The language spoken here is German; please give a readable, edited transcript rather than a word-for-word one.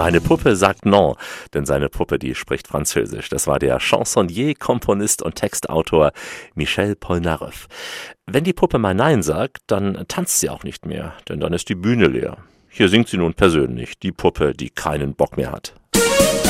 Meine Puppe sagt non, denn seine Puppe, die spricht Französisch. Das war der Chansonnier, Komponist und Textautor Michel Polnareff. Wenn die Puppe mal nein sagt, dann tanzt sie auch nicht mehr, denn dann ist die Bühne leer. Hier singt sie nun persönlich, die Puppe, die keinen Bock mehr hat.